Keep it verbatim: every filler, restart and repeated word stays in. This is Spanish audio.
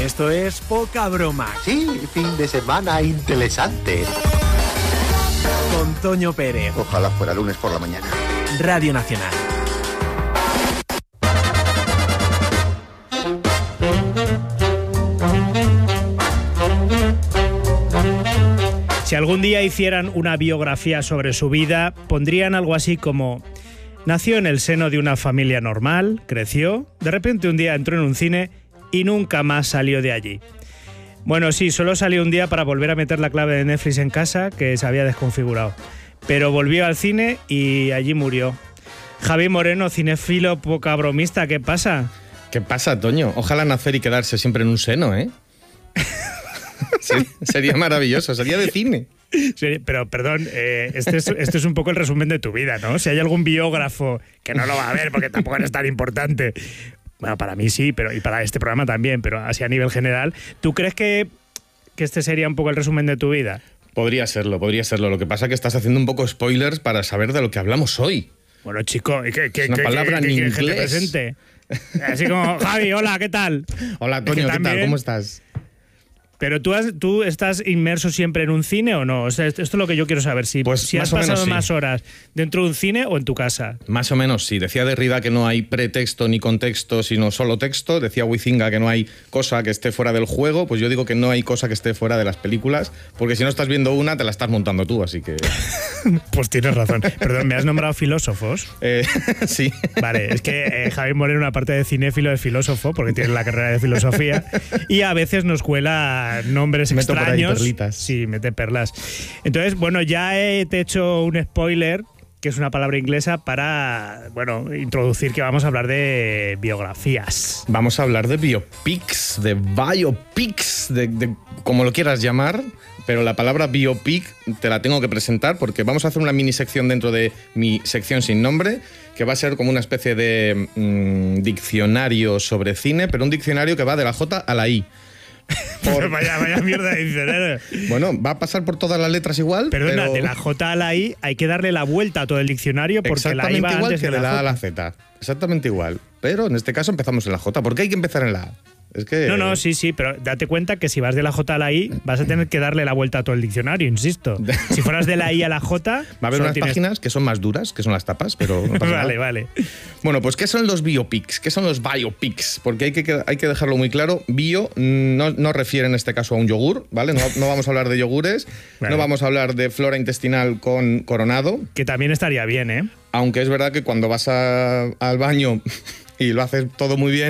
Esto es Poca Broma. Sí, fin de semana interesante. Con Toño Pérez. Ojalá fuera lunes por la mañana. Radio Nacional. Si algún día hicieran una biografía sobre su vida, pondrían algo así como: nació en el seno de una familia normal, creció, de repente un día entró en un cine y nunca más salió de allí. Bueno, sí, solo salió un día para volver a meter la clave de Netflix en casa, que se había desconfigurado. Pero volvió al cine y allí murió. Javi Moreno, cinéfilo poca bromista, ¿qué pasa? ¿Qué pasa, Toño? Ojalá nacer y quedarse siempre en un seno, ¿eh? Sí, sería maravilloso, sería de cine. Sí, pero perdón, eh, este, es, este es un poco el resumen de tu vida, ¿no? Si hay algún biógrafo que no lo va a ver porque tampoco es tan importante. Bueno, para mí sí, pero y para este programa también, pero así a nivel general. ¿Tú crees que, que este sería un poco el resumen de tu vida? Podría serlo, podría serlo. Lo que pasa es que estás haciendo un poco spoilers para saber de lo que hablamos hoy. Bueno, chico, ¿qué, qué, es una qué, palabra qué, en qué, inglés. Que te presente? Así como, Javi, hola, ¿qué tal? Hola, Toño, ¿qué también... tal? ¿Cómo estás? Pero tú, has, tú estás inmerso siempre en un cine o no? O sea, esto es lo que yo quiero saber. Si, pues si has más pasado menos, sí. más horas dentro de un cine o en tu casa. Más o menos, sí. Decía Derrida que no hay pretexto ni contexto, sino solo texto. Decía Huizinga que no hay cosa que esté fuera del juego. Pues yo digo que no hay cosa que esté fuera de las películas, porque si no estás viendo una, te la estás montando tú, así que... Pues tienes razón. Perdón, ¿me has nombrado filósofos? Eh, sí. Vale, es que eh, Javi Moreno, una parte de cinéfilo, es filósofo, porque tiene la carrera de filosofía, y a veces nos cuela nombres Meto por ahí extraños. perlitas. Sí, mete perlas. Entonces, bueno, ya he, te he hecho un spoiler, que es una palabra inglesa, para, bueno, introducir que vamos a hablar de biografías. Vamos a hablar de biopics, de biopics, de, de como lo quieras llamar, pero la palabra biopic te la tengo que presentar porque vamos a hacer una mini sección dentro de mi sección sin nombre, que va a ser como una especie de mmm, diccionario sobre cine, pero un diccionario que va de la J a la I. Por... vaya, vaya mierda de diccionario. Bueno, va a pasar por todas las letras igual. Perdona, pero... de la J a la I hay que darle la vuelta a todo el diccionario porque la I va igual antes que de de la, la A a J. la Z. Exactamente igual. Pero en este caso empezamos en la J. ¿Por qué hay que empezar en la A? Es que... No, no, sí, sí, pero date cuenta que si vas de la J a la I vas a tener que darle la vuelta a todo el diccionario, insisto. Si fueras de la I a la J... Va a haber unas tienes... páginas que son más duras, que son las tapas, pero no pasa Vale, nada. vale. Bueno, pues ¿qué son los biopics? ¿Qué son los biopics? Porque hay que, hay que dejarlo muy claro. Bio no, no refiere en este caso a un yogur, ¿vale? No, no vamos a hablar de yogures, vale. No vamos a hablar de flora intestinal con coronado. Que también estaría bien, ¿eh? Aunque es verdad que cuando vas a, al baño y lo haces todo muy bien,